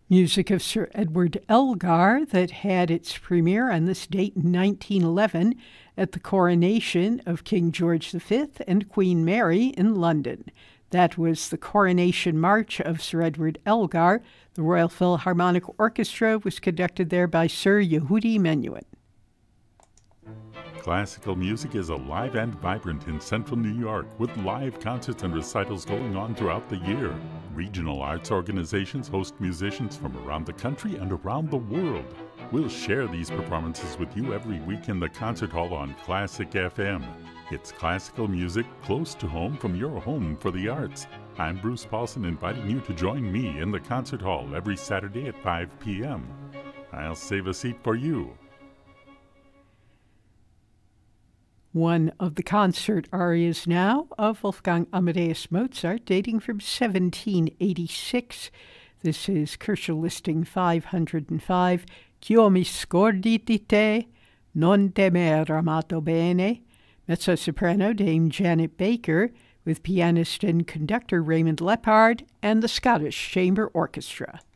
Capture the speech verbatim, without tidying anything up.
Music of Sir Edward Elgar that had its premiere on this date in nineteen eleven at the coronation of King George the Fifth and Queen Mary in London. That was the Coronation March of Sir Edward Elgar. The Royal Philharmonic Orchestra was conducted there by Sir Yehudi Menuhin. Classical music is alive and vibrant in central New York, with live concerts and recitals going on throughout the year. Regional arts organizations host musicians from around the country and around the world. We'll share these performances with you every week in the concert hall on Classic F M. It's classical music close to home from your home for the arts. I'm Bruce Paulson, inviting you to join me in the concert hall every Saturday at five p.m. I'll save a seat for you. One of the concert arias now of Wolfgang Amadeus Mozart, dating from seventeen eighty-six. This is Kershaw Listing five hundred five, Ch'io mi scordi di te, non temer amato bene, mezzo-soprano Dame Janet Baker, with pianist and conductor Raymond Lepard, and the Scottish Chamber Orchestra.